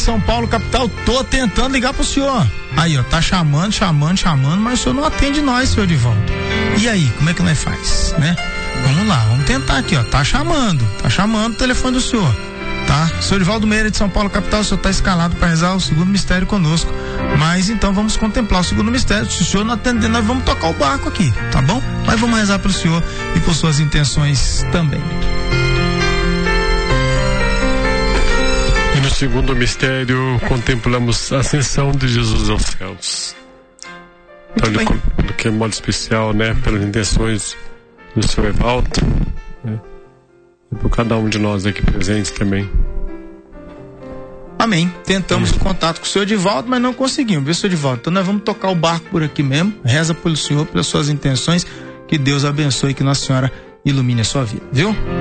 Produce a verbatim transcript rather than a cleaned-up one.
São Paulo, capital, tô tentando ligar pro senhor. Aí, ó, tá chamando, chamando, chamando, mas o senhor não atende nós, senhor Edivaldo. E aí, como é que nós faz, né? Vamos lá, vamos tentar aqui, ó, tá chamando, tá chamando o telefone do senhor, tá? Senhor Edivaldo Meira de São Paulo, capital, o senhor tá escalado para rezar o segundo mistério conosco, mas então vamos contemplar o segundo mistério. Se o senhor não atender, nós vamos tocar o barco aqui, tá bom? Mas vamos rezar pro senhor e por suas intenções também. No segundo mistério, contemplamos a ascensão de Jesus aos céus. Então, de que modo especial, né, pelas intenções do senhor Evaldo, né, e por cada um de nós aqui presentes também. Amém. Tentamos Amém. o contato com o senhor Edivaldo, mas não conseguimos, viu, senhor Edivaldo? Então nós vamos tocar o barco por aqui mesmo. Reza pelo senhor, pelas suas intenções. Que Deus abençoe e que Nossa Senhora ilumine a sua vida, viu?